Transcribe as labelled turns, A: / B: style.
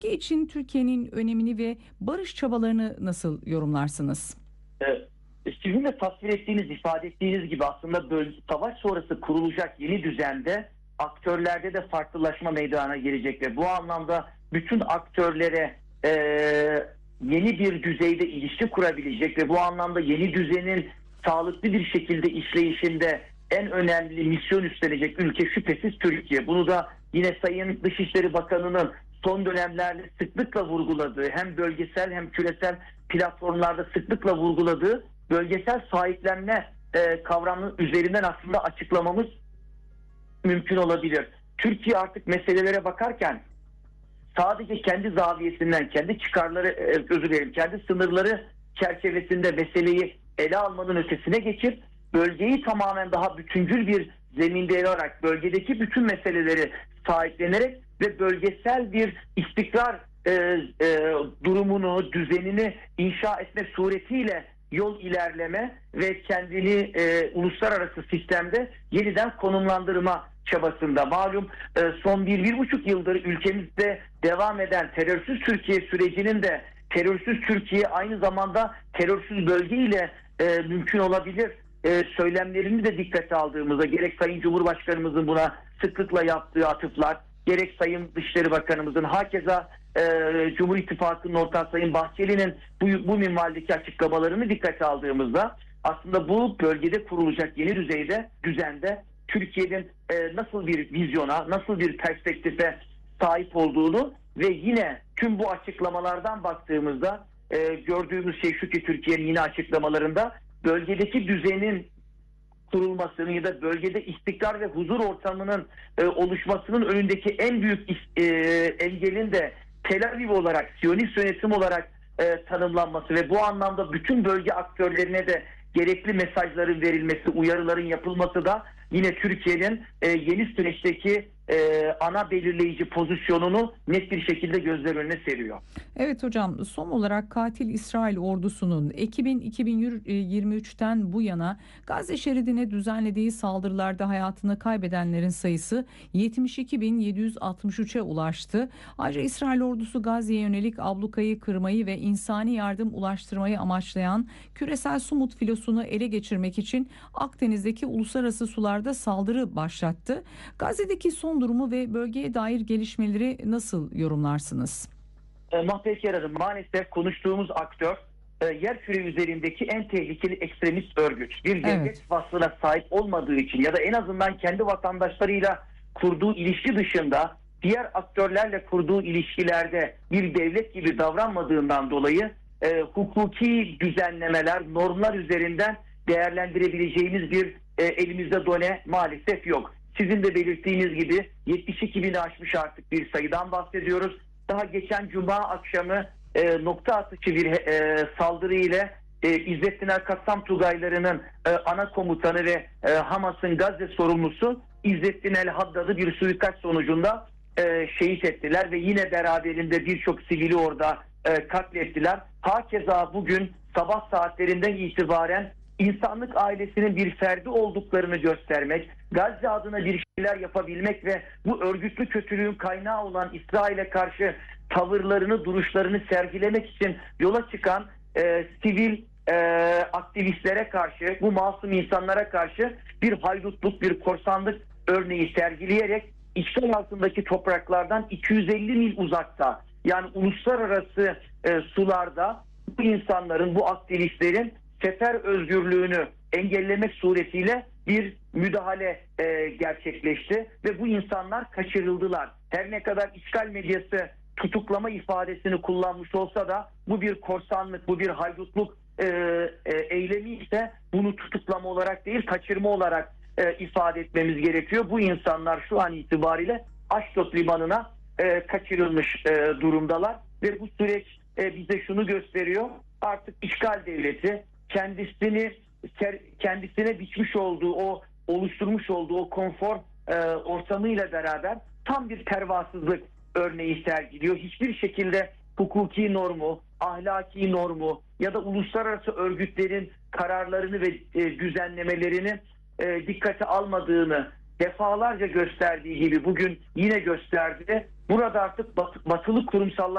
A: Bölge için Türkiye'nin önemini ve barış çabalarını nasıl yorumlarsınız?
B: Evet. Sizin de tasvir ettiğiniz, ifade ettiğiniz gibi aslında savaş sonrası kurulacak yeni düzende aktörlerde de farklılaşma meydana gelecek ve bu anlamda bütün aktörlere e, yeni bir düzeyde ilişki kurabilecek ve bu anlamda yeni düzenin sağlıklı bir şekilde işleyişinde en önemli misyon üstlenecek ülke şüphesiz Türkiye. Bunu da yine Sayın Dışişleri Bakanı'nın son dönemlerde sıklıkla vurguladığı, hem bölgesel hem küresel platformlarda sıklıkla vurguladığı bölgesel sahiplenme kavramı üzerinden aslında açıklamamız mümkün olabilir. Türkiye artık meselelere bakarken sadece kendi zaviyesinden, kendi çıkarları, özür dilerim, kendi sınırları çerçevesinde meseleyi ele almanın ötesine geçip bölgeyi tamamen daha bütüncül bir zeminde ele alarak bölgedeki bütün meseleleri sahiplenerek ve bölgesel bir istikrar durumunu, düzenini inşa etme suretiyle yol ilerleme ve kendini uluslararası sistemde yeniden konumlandırma çabasında. Malum son 1-1,5 yıldır ülkemizde devam eden terörsüz Türkiye sürecinin de terörsüz Türkiye aynı zamanda terörsüz bölge ile mümkün olabilir söylemlerini de dikkate aldığımızda gerek Sayın Cumhurbaşkanımızın buna sıklıkla yaptığı atıflar, gerek Sayın Dışişleri Bakanımızın, hakeza Cumhur İttifakı'nın ortağı Sayın Bahçeli'nin bu minvaldeki açıklamalarını dikkate aldığımızda aslında bu bölgede kurulacak yeni düzende Türkiye'nin nasıl bir vizyona, nasıl bir perspektife sahip olduğunu ve yine tüm bu açıklamalardan baktığımızda gördüğümüz şey şu ki Türkiye'nin yine açıklamalarında bölgedeki düzenin kurulmasının ya da bölgede istikrar ve huzur ortamının oluşmasının önündeki en büyük engelin de Tel Aviv olarak, Siyonist yönetim olarak tanımlanması ve bu anlamda bütün bölge aktörlerine de gerekli mesajların verilmesi, uyarıların yapılması da yine Türkiye'nin yeni süreçteki ana belirleyici pozisyonunu net bir şekilde gözler önüne seriyor.
A: Evet hocam, son olarak katil İsrail ordusunun Ekim'in 2023'ten bu yana Gazze şeridine düzenlediği saldırılarda hayatını kaybedenlerin sayısı 72.763'e ulaştı. Ayrıca İsrail ordusu Gazze'ye yönelik ablukayı kırmayı ve insani yardım ulaştırmayı amaçlayan küresel Sumut filosunu ele geçirmek için Akdeniz'deki uluslararası sularda saldırı başlattı. Gazze'deki son durumu ve bölgeye dair gelişmeleri nasıl yorumlarsınız?
B: Mahpek Hanım, maalesef konuştuğumuz aktör yer küre üzerindeki en tehlikeli ekstremist örgüt. Bir
A: Evet.
B: devlet vasfına sahip olmadığı için ya da en azından kendi vatandaşlarıyla kurduğu ilişki dışında diğer aktörlerle kurduğu ilişkilerde bir devlet gibi davranmadığından dolayı hukuki düzenlemeler, normlar üzerinden değerlendirebileceğimiz bir elimizde done maalesef yok. Sizin de belirttiğiniz gibi 72 bini aşmış artık bir sayıdan bahsediyoruz. Daha geçen Cuma akşamı nokta atışı bir saldırı ile İzzettin El-Kassam Tugayları'nın ana komutanı ve Hamas'ın Gazze sorumlusu İzzettin El-Haddad'ı bir suikast sonucunda şehit ettiler ve yine beraberinde birçok sivili orada katlettiler. Hakeza bugün sabah saatlerinden itibaren insanlık ailesinin bir ferdi olduklarını göstermek, Gazze adına bir şeyler yapabilmek ve bu örgütlü kötülüğün kaynağı olan İsrail'e karşı tavırlarını, duruşlarını sergilemek için yola çıkan sivil aktivistlere karşı, bu masum insanlara karşı bir haydutluk, bir korsanlık örneği sergileyerek işgal altındaki topraklardan 250 mil uzakta, yani uluslararası sularda bu insanların, bu aktivistlerin sefer özgürlüğünü engellemek suretiyle bir müdahale gerçekleşti ve bu insanlar kaçırıldılar. Her ne kadar işgal medyası tutuklama ifadesini kullanmış olsa da bu bir korsanlık, bu bir haydutluk eylemi ise bunu tutuklama olarak değil kaçırma olarak ifade etmemiz gerekiyor. Bu insanlar şu an itibariyle Aşdod limanına kaçırılmış durumdalar ve bu süreç bize şunu gösteriyor: artık işgal devleti kendisine biçmiş olduğu, o oluşturmuş olduğu o konfor ortamıyla beraber tam bir pervasızlık örneği sergiliyor. Hiçbir şekilde hukuki normu, ahlaki normu ya da uluslararası örgütlerin kararlarını ve düzenlemelerini dikkate almadığını defalarca gösterdiği gibi bugün yine gösterdi. Burada artık batılı kurumsallar